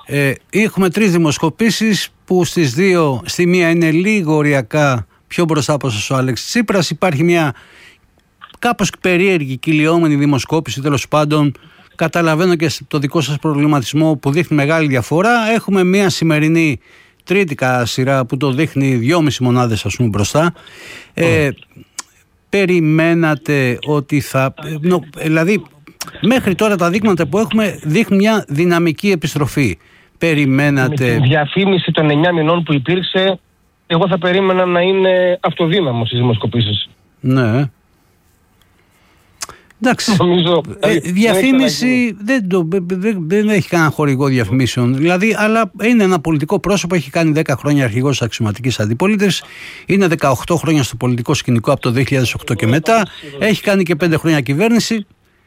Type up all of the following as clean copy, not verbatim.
Έχουμε 3 δημοσκοπήσεις που στις 2, στη μία είναι λίγο οριακά πιο μπροστά από ο Αλέξης Τσίπρας. Υπάρχει μια κάπως περίεργη, κυλιόμενη δημοσκόπηση, τέλος πάντων. Καταλαβαίνω και το δικό σας προβληματισμό που δείχνει μεγάλη διαφορά. Έχουμε μια σημερινή τρίτη σειρά που το δείχνει 2,5 μονάδες ας πούμε μπροστά. Περιμένατε ότι θα... δηλαδή μέχρι τώρα τα δείγματα που έχουμε δείχνουν μια δυναμική επιστροφή. Περιμένατε... Με τη διαφήμιση των 9 μηνών που υπήρξε, εγώ θα περίμενα να είναι αυτοδύναμο στις δημοσκοπήσεις. Ναι. Εντάξει, διαφήμιση δεν έχει κανένα χορηγό διαφημίσεων. Δηλαδή, αλλά είναι ένα πολιτικό πρόσωπο, έχει κάνει 10 χρόνια αρχηγός της αξιωματικής αντιπολίτευσης, είναι 18 χρόνια στο πολιτικό σκηνικό από το 2008 και μετά, έχει κάνει και 5 χρόνια κυβέρνηση.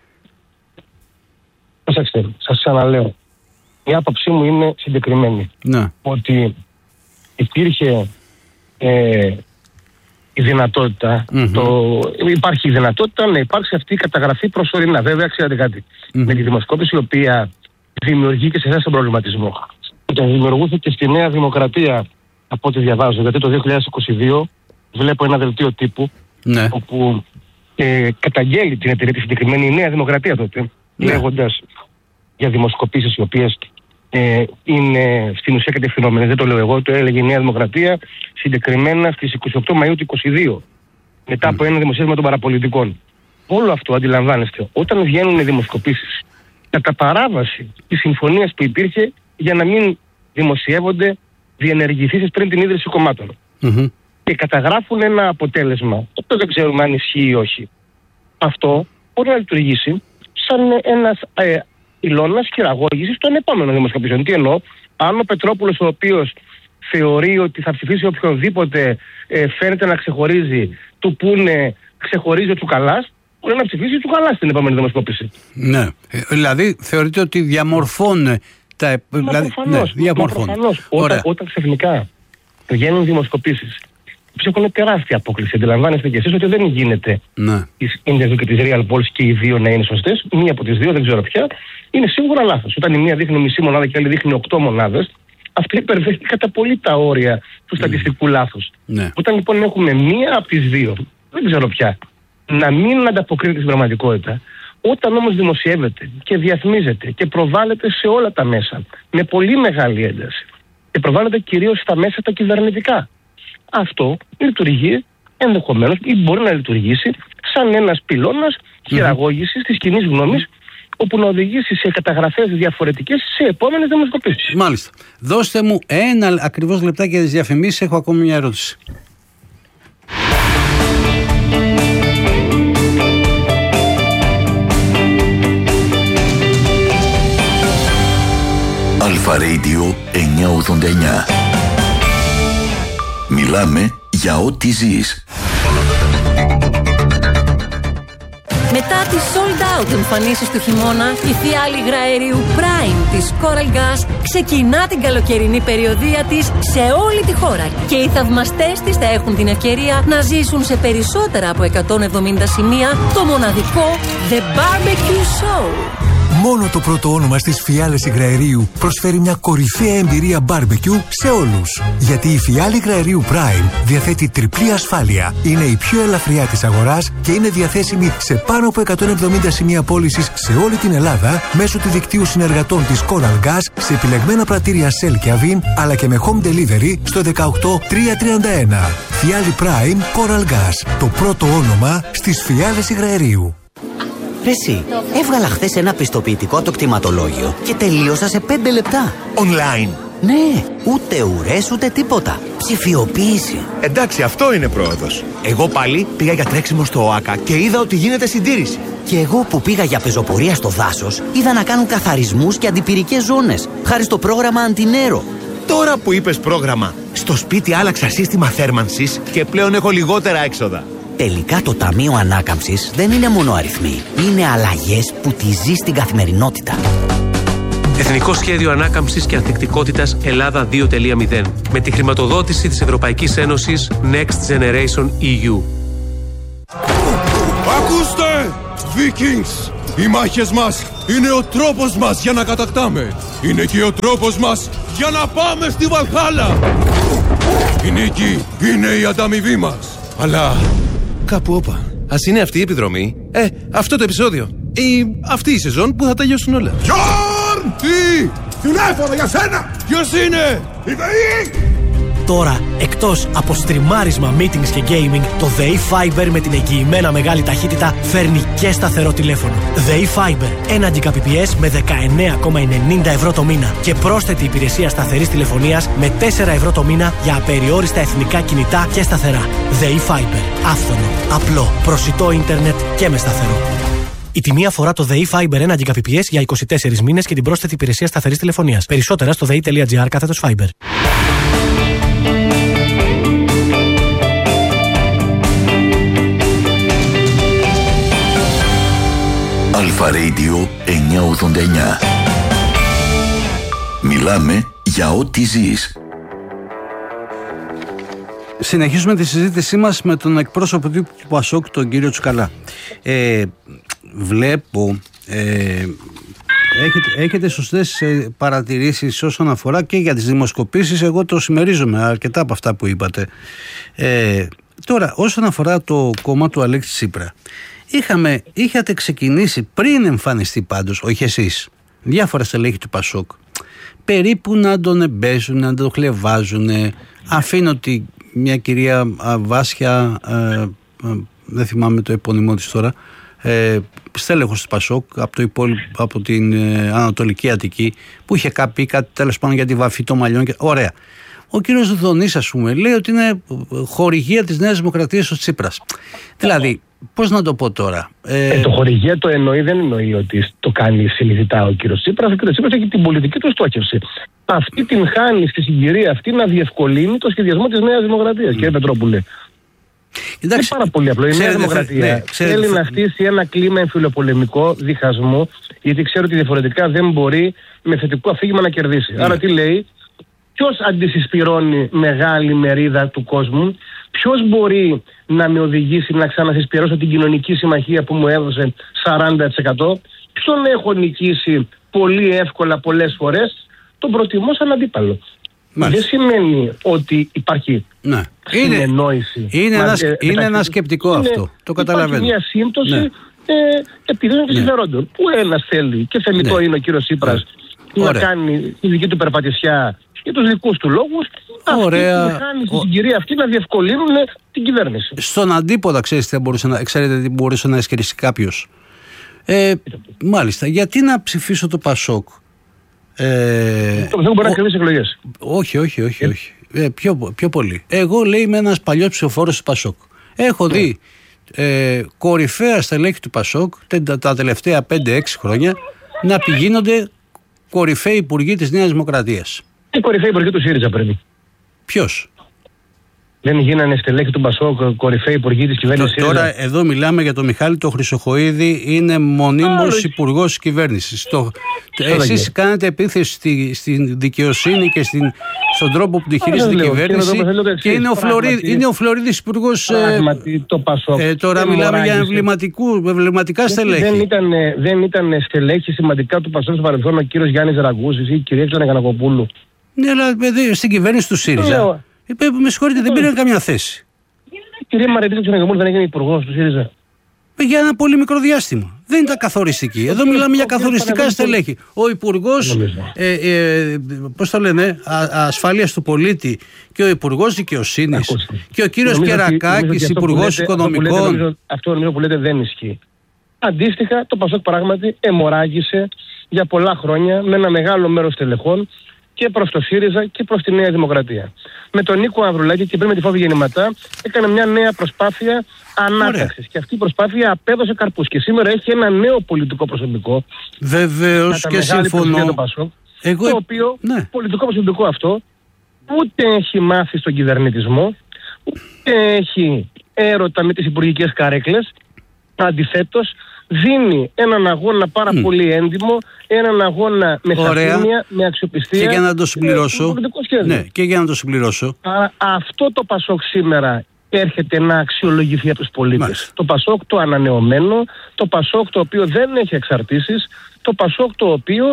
Προσέξτε, σας ξαναλέω, η άποψή μου είναι συγκεκριμένη. Ναι. Ότι υπήρχε η δυνατότητα, υπάρχει η δυνατότητα να υπάρξει αυτή η καταγραφή προσωρινά. Βέβαια, ξέρετε κάτι, με τη δημοσκόπηση η οποία δημιουργεί και σε εσάς τον προβληματισμό. Όταν δημιουργήθηκε στη Νέα Δημοκρατία, από ό,τι διαβάζω, γιατί το 2022 βλέπω ένα δελτίο τύπου, όπου καταγγέλει την εταιρεία τη συγκεκριμένη η Νέα Δημοκρατία τότε, λέγοντας για δημοσκοπήσεις οι οποίες είναι στην ουσία κατευθυνόμενες. Δεν το λέω εγώ, το έλεγε η Νέα Δημοκρατία συγκεκριμένα στις 28 Μαΐου του 2022, μετά από ένα δημοσίευμα των παραπολιτικών. Όλο αυτό, αντιλαμβάνεστε, όταν βγαίνουν οι δημοσκοπήσεις, κατά παράβαση της συμφωνίας που υπήρχε για να μην δημοσιεύονται διενεργηθήσεις πριν την ίδρυση κομμάτων. Και καταγράφουν ένα αποτέλεσμα, το οποίο δεν ξέρουμε αν ισχύει ή όχι. Αυτό μπορεί να λειτουργήσει σαν ένας πυλώνας χειραγώγησης των επόμενων δημοσκοπήσεων. Τι εννοώ, αν ο Πετρόπουλος, ο οποίος θεωρεί ότι θα ψηφίσει οποιονδήποτε φαίνεται να ξεχωρίζει, του πούνε ξεχωρίζει ο Τσουκαλάς, μπορεί να ψηφίσει ο Τσουκαλάς στην επόμενη δημοσκόπηση. Ναι. Δηλαδή θεωρείτε ότι διαμορφώνουν τα. Προφανώς. Όταν ξαφνικά βγαίνουν δημοσκοπήσεις, έχουν τεράστια απόκληση. Αντιλαμβάνεστε κι εσείς ότι δεν γίνεται της Interview και της Real Polls και οι δύο να είναι σωστές. Μία από τις δύο, δεν ξέρω ποια, είναι σίγουρα λάθος. Όταν η μία δείχνει μισή μονάδα και η άλλη δείχνει 8 μονάδες, αυτή υπερβαίνει κατά πολύ τα όρια του στατιστικού λάθους. Όταν λοιπόν έχουμε μία από τις δύο, δεν ξέρω ποια, να μην ανταποκρίνεται στην πραγματικότητα, όταν όμως δημοσιεύεται και διαφημίζεται και προβάλλεται σε όλα τα μέσα με πολύ μεγάλη ένταση και προβάλλεται κυρίως στα μέσα τα κυβερνητικά, αυτό λειτουργεί ενδεχομένως ή μπορεί να λειτουργήσει σαν ένας πυλώνας χειραγώγησης της κοινής γνώμης, όπου να οδηγήσει σε καταγραφές διαφορετικές σε επόμενες δημοσκοπήσεις. Μάλιστα. Δώστε μου ένα ακριβώς λεπτάκι για τις διαφημίσεις, έχω ακόμη μια ερώτηση. Αλφα Radio 989. Μιλάμε για ό,τι ζεις. Μετά τις sold out εμφανίσεις του χειμώνα, η φιάλη υγραερίου Prime της Coral Gas ξεκινά την καλοκαιρινή περιοδεία της σε όλη τη χώρα και οι θαυμαστές της θα έχουν την ευκαιρία να ζήσουν σε περισσότερα από 170 σημεία το μοναδικό The Barbecue Show. Μόνο το πρώτο όνομα στις φιάλες υγραερίου προσφέρει μια κορυφαία εμπειρία barbecue σε όλους. Γιατί η φιάλη υγραερίου Prime διαθέτει τριπλή ασφάλεια, είναι η πιο ελαφριά της αγοράς και είναι διαθέσιμη σε πάνω από 170 σημεία πώλησης σε όλη την Ελλάδα μέσω του δικτύου συνεργατών της Coral Gas σε επιλεγμένα πρατήρια Shell και Avin, αλλά και με home delivery στο 18331. Φιάλη Prime Coral Gas, το πρώτο όνομα στις φιάλες υγραερίου. Ρε εσύ, έβγαλα χθες ένα πιστοποιητικό το κτηματολόγιο και τελείωσα σε 5 λεπτά. Online. Ναι, ούτε ουρές ούτε τίποτα. Ψηφιοποίηση. Εντάξει, αυτό είναι πρόοδος. Εγώ πάλι πήγα για τρέξιμο στο ΟΑΚΑ και είδα ότι γίνεται συντήρηση. Και εγώ που πήγα για πεζοπορία στο δάσος, είδα να κάνουν καθαρισμούς και αντιπυρικές ζώνες, χάρη στο πρόγραμμα Αντινέρο. Τώρα που είπες πρόγραμμα, στο σπίτι άλλαξα σύστημα θέρμανσης και πλέον έχω λιγότερα έξοδα. Τελικά το Ταμείο Ανάκαμψης δεν είναι μόνο αριθμοί. Είναι αλλαγές που τη ζεις στην καθημερινότητα. Εθνικό Σχέδιο Ανάκαμψης και Ανθεκτικότητας Ελλάδα 2.0. Με τη χρηματοδότηση της Ευρωπαϊκής Ένωσης Next Generation EU. Ακούστε! Vikings! Οι μάχες μας είναι ο τρόπος μας για να κατακτάμε. είναι και ο τρόπος μας για να πάμε στη Βαλχάλα. Η νίκη είναι η ανταμοιβή μας. Αλλά κάπου όπα. Ας είναι αυτή η επιδρομή, αυτό το επεισόδιο ή αυτή η σεζόν που θα τελειώσουν όλα. Γιόρν! Τι! Τηλέφωνο για σένα! Ποιος είναι? Η ΔΕΗ! Τώρα, εκτός από στριμάρισμα, meetings και gaming, το ΔΕΗ Fiber με την εγγυημένα μεγάλη ταχύτητα φέρνει και σταθερό τηλέφωνο. ΔΕΗ Fiber, 1 Gbps με 19,90 ευρώ το μήνα και πρόσθετη υπηρεσία σταθερής τηλεφωνίας με 4 ευρώ το μήνα για απεριόριστα εθνικά κινητά και σταθερά. ΔΕΗ Fiber, άφθονο, απλό, προσιτό ίντερνετ και με σταθερό. Η τιμή αφορά το ΔΕΗ Fiber 1 Gbps για 24 μήνες και την πρόσθετη υπηρεσία σταθερής τηλεφωνίας. Περισσότερα στο dei.gr/Fiber. Αλφα Radio 989. Μιλάμε για ό,τι ζεις. Συνεχίζουμε τη συζήτησή μας με τον εκπρόσωπο του Πασόκ, τον κύριο Τσουκαλά. Βλέπω, έχετε σωστές παρατηρήσεις όσον αφορά και για τις δημοσκοπήσεις. Εγώ το συμμερίζομαι αρκετά από αυτά που είπατε. Τώρα, όσον αφορά το κόμμα του Αλέξη Τσίπρα, είχατε ξεκινήσει πριν εμφανιστεί πάντως, όχι εσείς, διάφορα στελέχη του Πασόκ, περίπου να τον εμπέζουν, να τον χλεβάζουν. Αφήνω μια κυρία Βάσια, δεν θυμάμαι το επώνυμό της τώρα, στέλεχος του Πασόκ από την Ανατολική Αττική, που είχε πει κάτι τέλος πάντων για τη βαφή των μαλλιών. Ωραία. Ο κύριος Δονής, ας πούμε, λέει ότι είναι χορηγία της Νέας Δημοκρατίας ο Τσίπρας. Δηλαδή, πώς να το πω τώρα. Το χορηγία το εννοεί, δεν εννοεί ότι το κάνει συνειδητά ο κύριος Τσίπρας. Ο κύριος Τσίπρας έχει την πολιτική του στόχευση. Αυτή την χάνει στη συγκυρία αυτή να διευκολύνει το σχεδιασμό της Νέας Δημοκρατίας, κύριε Πετρόπουλε. Είναι πάρα πολύ απλό. Η Νέα Δημοκρατία θέλει να στήσει ένα κλίμα εμφυλοπολεμικό, διχασμού, γιατί ξέρει ότι διαφορετικά δεν μπορεί με θετικό αφήγημα να κερδίσει. Άρα τι λέει? Ποιος αντισυσπυρώνει μεγάλη μερίδα του κόσμου? Ποιος μπορεί να με οδηγήσει να ξανασυσπυρώσω την κοινωνική συμμαχία που μου έδωσε 40%? Ποιον έχω νικήσει πολύ εύκολα πολλές φορές? Τον προτιμώ σαν αντίπαλο. Δεν σημαίνει ότι υπάρχει συνεννόηση. Είναι ένα σκεπτικό αυτό. Το καταλαβαίνω. Υπάρχει μια σύμπτωση επιδόσεων και συμφερόντων. Που ένας θέλει, και θεμητό είναι ο κύριος Τσίπρας, να κάνει τη δική του περπατησιά για τους δικούς του λόγους. Ωραία. Αυτοί που χάνει στη συγκυρία αυτή να διευκολύνουν την κυβέρνηση. Στον αντίποδα, ξέρετε τι μπορούσε να ισχυριστεί κάποιος? Μάλιστα. Γιατί να ψηφίσω το Πασόκ? Δεν μπορεί να κρυβείς εκλογές. Όχι. Πιο πολύ. Εγώ, λέει, είμαι ένας παλιός ψηφοφόρος του Πασόκ. Έχω δει κορυφαία στελέχη του Πασόκ τα τελευταία 5-6 χρόνια να πηγαίνονται κορυφαίοι υπουργοί της Νέας Δημοκρατίας. Οι κορυφαίοι υπουργοί του ΣΥΡΙΖΑ πρέπει. Ποιος? Δεν γίνανε στελέχη του Πασόκ κορυφαίοι υπουργοί της κυβέρνησης? Τώρα εδώ μιλάμε για τον Μιχάλη τον Χρυσοχοΐδη, είναι μονίμως υπουργός της κυβέρνησης. Εσείς κάνετε επίθεση στην δικαιοσύνη και στον τρόπο που τη χειρίζεται η κυβέρνηση και είναι ο Φλωρίδης υπουργός. Τώρα μιλάμε για εμβληματικά στελέχη. Δεν ήταν στελέχη σημαντικά του Πασόκ στο παρελθόν ο κύριος Γιάννης Ραγκούσης ή η κυρία Κανακοπούλου? Ναι, αλλά στην κυβέρνηση του ΣΥΡΙΖΑ. Με συγχωρείτε, δεν πήραν καμιά θέση. Η κυρία Μαρετίνα Κανακοπούλου δεν έγινε υπουργός του ΣΥΡΙΖΑ? Για ένα πολύ μικρό διάστημα. Δεν ήταν καθοριστική. Εδώ μιλάμε για καθοριστικά στελέχη. Ο υπουργός, πώς το λένε, ασφάλειας του πολίτη και ο υπουργός δικαιοσύνης και ο κύριος Κερακάκης, υπουργός οικονομικών. Αυτό νομίζω που λέτε δεν ισχύει. Αντίστοιχα, το Πασόκ πράγματι αιμορράγησε για πολλά χρόνια με ένα μεγάλο μέρος τελεχών και προς το ΣΥΡΙΖΑ και προς τη Νέα Δημοκρατία. Με τον Νίκο Ανδρουλάκη και πριν με τη Φόβη Γεννηματά έκανε μια νέα προσπάθεια ανάταξης. Και αυτή η προσπάθεια απέδωσε καρπούς. Και σήμερα έχει ένα νέο πολιτικό προσωπικό. Βεβαίως και συμφωνώ. Το οποίο πολιτικό προσωπικό αυτό ούτε έχει μάθει στον κυβερνητισμό, ούτε έχει έρωτα με τις υπουργικές καρέκλες. Αντιθέτως, δίνει έναν αγώνα πάρα πολύ έντιμο, έναν αγώνα με σαφήνεια, με αξιοπιστία. Και για να το συμπληρώσω. Και για να το συμπληρώσω. Αυτό το Πασόκ σήμερα έρχεται να αξιολογηθεί από τους πολίτες. Το Πασόκ το ανανεωμένο, το Πασόκ το οποίο δεν έχει εξαρτήσεις, το Πασόκ το οποίο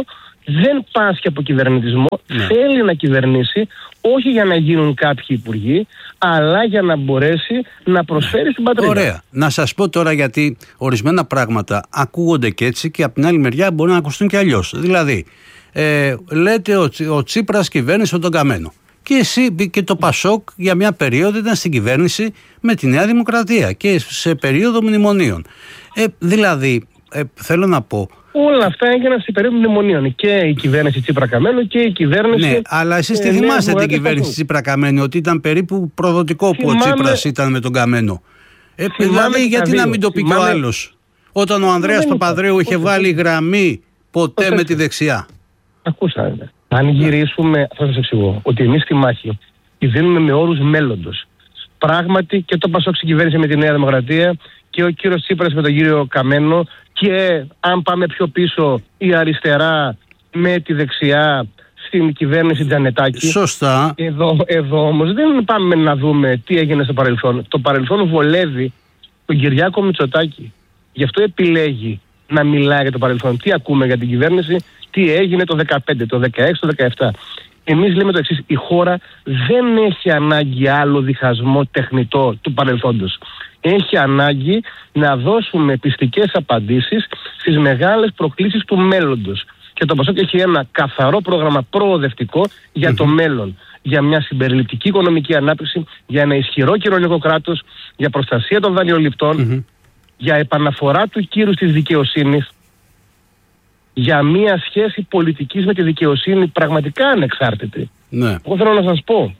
δεν πάσχει από κυβερνητισμό, θέλει να κυβερνήσει, όχι για να γίνουν κάποιοι υπουργοί, αλλά για να μπορέσει να προσφέρει στην πατρίδα. Ωραία. Να σας πω τώρα, γιατί ορισμένα πράγματα ακούγονται και έτσι και από την άλλη μεριά μπορεί να ακουστούν και αλλιώς. Δηλαδή, λέτε ο Τσίπρας κυβέρνησε τον Καμένο. Και εσύ και το Πασόκ για μια περίοδο ήταν στην κυβέρνηση με τη Νέα Δημοκρατία και σε περίοδο μνημονίων. Δηλαδή, θέλω να πω. Όλα αυτά έγιναν στην περίοδο μνημονίων. Και η κυβέρνηση Τσίπρα Καμένου και η κυβέρνηση. Ναι, αλλά εσείς τη θυμάστε την κυβέρνηση Τσίπρα Καμένου, ότι ήταν περίπου προδοτικό που ο Τσίπρας ήταν με τον Καμένο. Δηλαδή, γιατί να μην το πει και ο άλλος, όταν ο Ανδρέας Παπανδρέου είχε βάλει γραμμή ποτέ με τη δεξιά. Ακούσατε. Αν γυρίσουμε, θα σας εξηγώ, ότι εμείς στη μάχη τη δίνουμε με όρους μέλλοντος. Πράγματι και το Πασόκ συγκυβέρνησε με τη Νέα Δημοκρατία και ο κύριος Τσίπρας με τον κύριο Καμένο, και αν πάμε πιο πίσω η αριστερά με τη δεξιά στην κυβέρνηση Τζανετάκη. Σωστά. Εδώ όμως δεν πάμε να δούμε τι έγινε στο παρελθόν. Το παρελθόν βολεύει τον Κυριάκο Μητσοτάκη. Γι' αυτό επιλέγει να μιλάει για το παρελθόν. Τι ακούμε για την κυβέρνηση, τι έγινε το 2015, το 2016, το 2017. Εμείς λέμε το εξής: η χώρα δεν έχει ανάγκη άλλο διχασμό τεχνητό του παρελθόντος. Έχει ανάγκη να δώσουμε πιστικές απαντήσεις στις μεγάλες προκλήσεις του μέλλοντος. Και το Πασόκ έχει ένα καθαρό πρόγραμμα προοδευτικό για το μέλλον. Για μια συμπεριληπτική οικονομική ανάπτυξη, για ένα ισχυρό κοινωνικό κράτος, για προστασία των δανειοληπτών, για επαναφορά του κύρους της δικαιοσύνης, για μια σχέση πολιτικής με τη δικαιοσύνη πραγματικά ανεξάρτητη. Ναι. Εγώ θέλω να σας πω,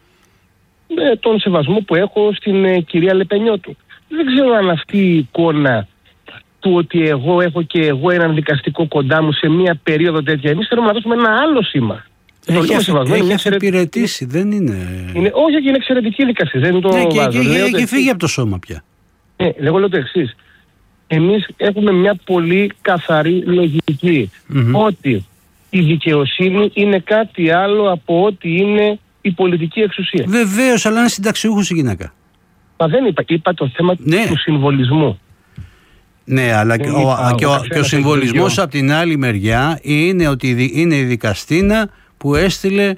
με τον σεβασμό που έχω στην κυρία Λεπενιώτου, δεν ξέρω αν αυτή η εικόνα του ότι εγώ έχω και εγώ έναν δικαστικό κοντά μου σε μια περίοδο τέτοια, εμείς θέλουμε να δώσουμε ένα άλλο σήμα. Έχει υπηρετήσει, δεν είναι. Όχι, είναι εξαιρετική δικασία. Δεν το βάζω. Έχει φύγει από το σώμα πια. Εγώ λέω το εξής. Εμείς έχουμε μια πολύ καθαρή λογική. Ότι η δικαιοσύνη είναι κάτι άλλο από ότι είναι η πολιτική εξουσία. Βεβαίως, αλλά είναι συνταξιούχος η γυναίκα. Μα δεν είπα το θέμα του συμβολισμού. Ναι, αλλά και ο συμβολισμός από την άλλη μεριά είναι ότι είναι η δικαστήνα που έστειλε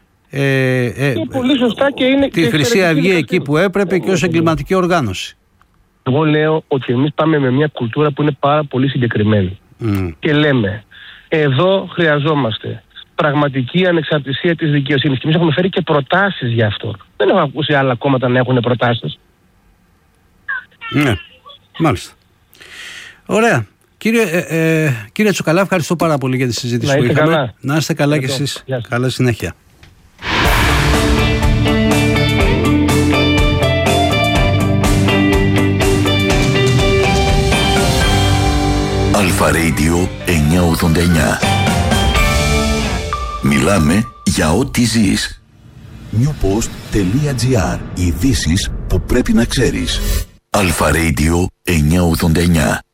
πολύ σωστά και είναι τη Χρυσή Αυγή εκεί που έπρεπε και ως εγκληματική οργάνωση. Εγώ λέω ότι εμείς πάμε με μια κουλτούρα που είναι πάρα πολύ συγκεκριμένη. Και λέμε, εδώ χρειαζόμαστε πραγματική ανεξαρτησία της δικαιοσύνης. Και εμείς έχουμε φέρει και προτάσεις γι' αυτό. Δεν έχω ακούσει άλλα κόμματα να έχουν προτάσεις. Ναι, μάλιστα. Ωραία. Κύριε Τσουκαλά, ευχαριστώ πάρα πολύ για τη συζήτηση που είχαμε. Καλά. Να είστε καλά κι εσείς. Καλή συνέχεια. Αλφα Radio 989. Μιλάμε για ό,τι ζεις. newpost.gr. Ειδήσεις που πρέπει να ξέρεις. Αλφα Radio 989.